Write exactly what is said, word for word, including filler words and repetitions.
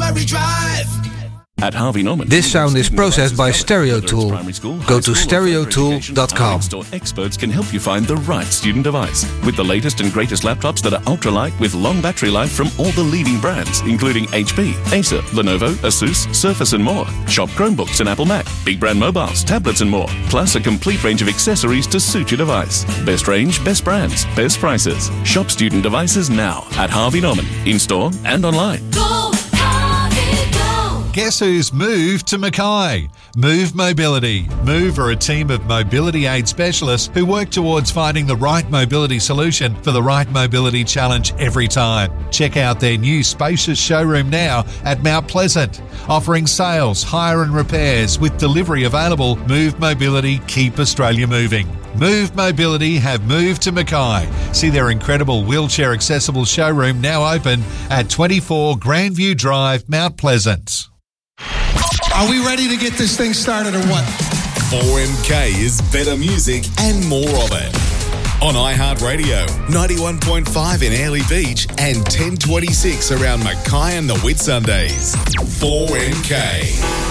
Murray Drive. At Harvey Norman, This sound is processed by Stereo Tool. Go to stereo tool dot com. Store experts can help you find the right student device with the latest and greatest laptops that are ultralight with long battery life from all the leading brands, including H P, Acer, Lenovo, Asus, Surface and more. Shop Chromebooks and Apple Mac, big brand mobiles, tablets and more, plus a complete range of accessories to suit your device. Best range, best brands, best prices. Shop student devices now at Harvey Norman, in-store and online. Go, Harvey, go. Guess who's moved to Mackay? Move Mobility. Move are a team of mobility aid specialists who work towards finding the right mobility solution for the right mobility challenge every time. Check out their new spacious showroom now at Mount Pleasant. Offering sales, hire and repairs with delivery available. Move Mobility, keep Australia moving. Move Mobility have moved to Mackay. See their incredible wheelchair accessible showroom now open at twenty-four Grandview Drive, Mount Pleasant. Are we ready to get this thing started or what? four M K is better music and more of it. On iHeartRadio, ninety-one point five in Airlie Beach and ten twenty-six around Mackay and the Whitsundays. four M K.